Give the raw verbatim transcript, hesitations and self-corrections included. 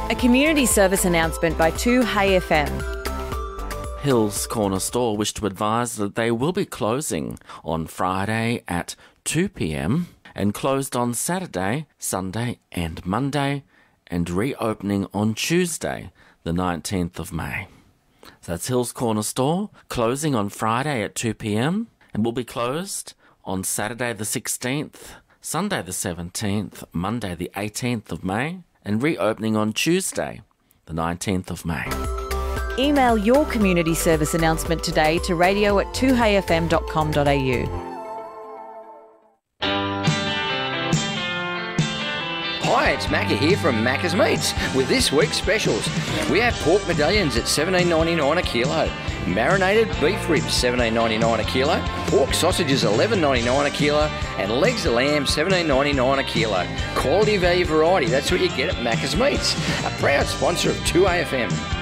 A community service announcement by two Hey F M. Hills Corner Store wish to advise that they will be closing on Friday at two p m and closed on Saturday, Sunday and Monday, and reopening on Tuesday, the nineteenth of May. So that's Hills Corner Store, closing on Friday at two p m and will be closed on Saturday the sixteenth, Sunday the seventeenth, Monday the eighteenth of May, and reopening on Tuesday, the nineteenth of May. Email your community service announcement today to radio at two hey f m dot com dot a u. Hi, it's Macca here from Macca's Meats with this week's specials. We have pork medallions at seventeen ninety-nine a kilo, marinated beef ribs seventeen ninety-nine a kilo, pork sausages eleven ninety-nine a kilo, and legs of lamb seventeen ninety-nine a kilo. Quality, value, variety, that's what you get at Macca's Meats, a proud sponsor of two A F M.